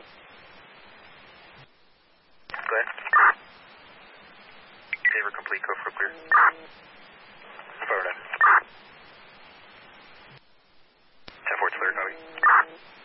Go ahead. Saver complete, go for clear. Forward. 10-4, clear, copy.